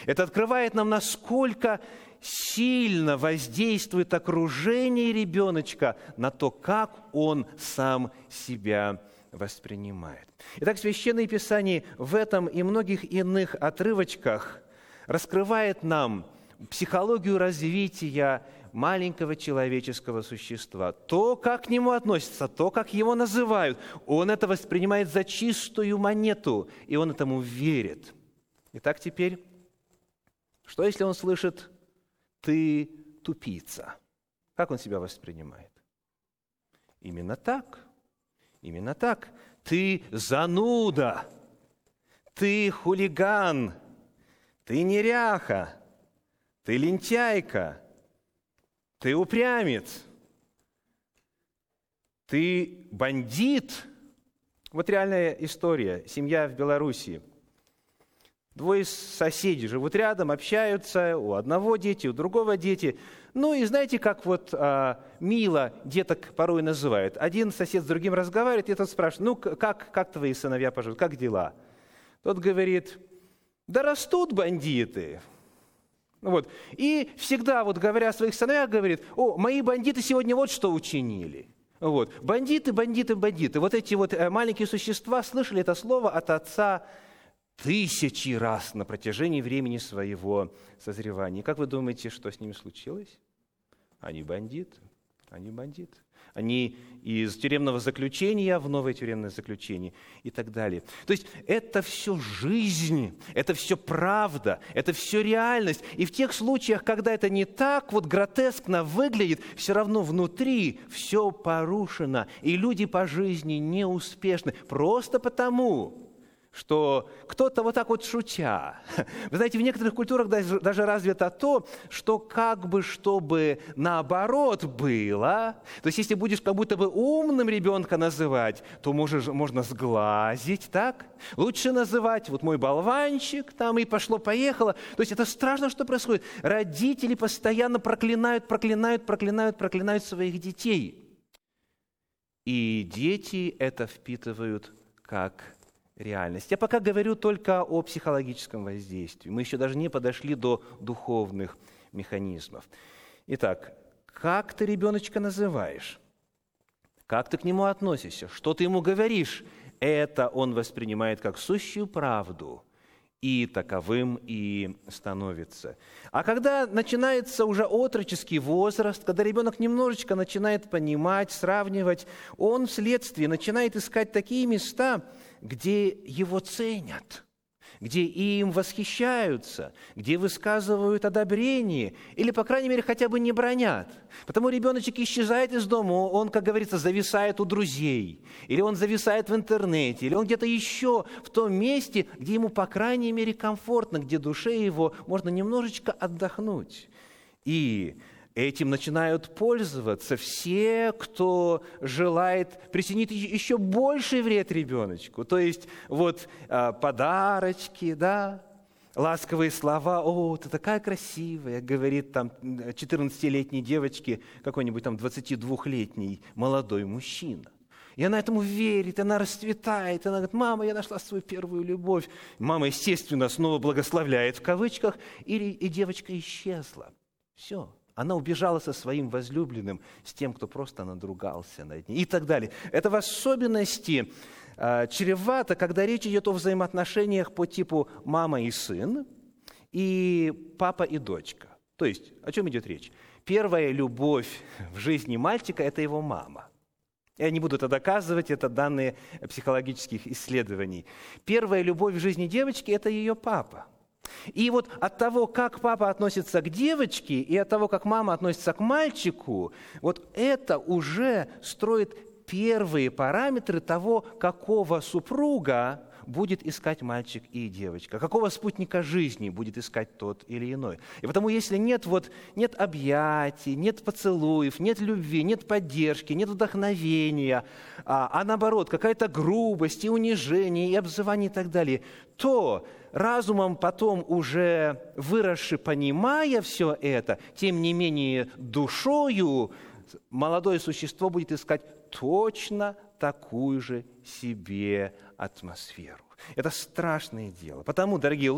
Это открывает нам, насколько сильно воздействует окружение ребеночка на то, как он сам себя воспринимает. Итак, Священное Писание в этом и многих иных отрывочках раскрывает нам психологию развития маленького человеческого существа. То, как к нему относятся, то, как его называют, он это воспринимает за чистую монету, и он этому верит. Итак, теперь, что если он слышит «ты тупица»? Как он себя воспринимает? Именно так. Именно так. Ты зануда, ты хулиган, ты неряха, ты лентяйка, ты упрямец, ты бандит. Вот реальная история. Семья в Белоруссии. Двое соседей живут рядом, общаются, у одного дети, у другого дети. Ну и знаете, как вот мило деток порой называют. Один сосед с другим разговаривает, и тот спрашивает: ну как твои сыновья поживут, как дела? Тот говорит: да растут бандиты. Вот. И всегда, вот говоря о своих сыновьях, говорит: о, мои бандиты сегодня вот что учинили. Вот. Бандиты, бандиты, бандиты. Вот эти вот маленькие существа слышали это слово от отца тысячи раз на протяжении времени своего созревания. И как вы думаете, что с ними случилось? Они бандиты. Они бандиты. Они из тюремного заключения в новое тюремное заключение и так далее. То есть это все жизнь, это все правда, это все реальность. И в тех случаях, когда это не так вот гротескно выглядит, все равно внутри все порушено. И люди по жизни неуспешны просто потому, что кто-то вот так вот шутя. Вы знаете, в некоторых культурах даже развито то, что как бы, чтобы наоборот было, то есть если будешь как будто бы умным ребенка называть, то можно сглазить, так? Лучше называть вот мой болванчик, там и пошло-поехало. То есть это страшно, что происходит. Родители постоянно проклинают своих детей. И дети это впитывают как реальность. Я пока говорю только о психологическом воздействии. Мы еще даже не подошли до духовных механизмов. Итак, как ты ребеночка называешь? Как ты к нему относишься? Что ты ему говоришь? Это он воспринимает как сущую правду, и таковым и становится. А когда начинается уже отроческий возраст, когда ребенок немножечко начинает понимать, сравнивать, он вследствие начинает искать такие места, где его ценят, где им восхищаются, где высказывают одобрение, или, по крайней мере, хотя бы не бранят. Потому ребеночек исчезает из дома, он, как говорится, зависает у друзей, или он зависает в интернете, или он где-то еще в том месте, где ему, по крайней мере, комфортно, где душе его можно немножечко отдохнуть. И этим начинают пользоваться все, кто желает причинить еще больший вред ребеночку. То есть вот подарочки, да, ласковые слова. «О, ты такая красивая», говорит там 14-летней девочке какой-нибудь там 22-летний молодой мужчина. И она этому верит, она расцветает, она говорит: «Мама, я нашла свою первую любовь». Мама, естественно, снова благословляет в кавычках, и девочка исчезла. Все. Она убежала со своим возлюбленным, с тем, кто просто надругался над ней и так далее. Это в особенности чревато, когда речь идет о взаимоотношениях по типу мама и сын, и папа и дочка. То есть, о чем идет речь? Первая любовь в жизни мальчика – это его мама. Я не буду это доказывать, это данные психологических исследований. Первая любовь в жизни девочки – это ее папа. И вот от того, как папа относится к девочке, и от того, как мама относится к мальчику, вот это уже строит первые параметры того, какого супруга будет искать мальчик и девочка, какого спутника жизни будет искать тот или иной. И потому, если нет объятий, нет поцелуев, нет любви, нет поддержки, нет вдохновения, а наоборот, какая-то грубость и унижение, и обзывание и так далее, то разумом потом уже выросший, понимая все это, тем не менее душою молодое существо будет искать точно такую же себе атмосферу. Это страшное дело. Потому, дорогие